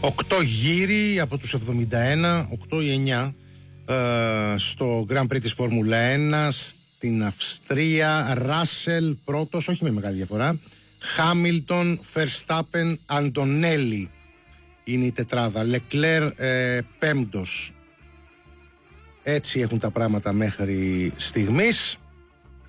8 γύρι από τους 71, 8 ή 9 στο Grand Prix της Φόρμουλα 1 στην Αυστρία. Ράσελ πρώτος, όχι με μεγάλη διαφορά. Χάμιλτον, Verstappen, Αντονέλη είναι η τετράδα. Λεκλέρ πέμπτος. Έτσι έχουν τα πράγματα μέχρι στιγμής.